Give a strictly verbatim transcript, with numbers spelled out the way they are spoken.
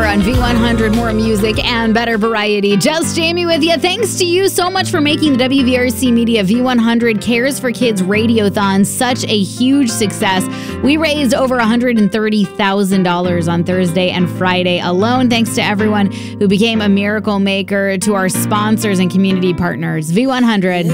on V one hundred. More music and better variety. Just Jamie with you. Thanks to you so much for making the W V R C Media V one hundred Cares for Kids Radiothon such a huge success. We raised over one hundred thirty thousand dollars on Thursday and Friday alone. Thanks to everyone who became a miracle maker, to our sponsors and community partners. V one hundred.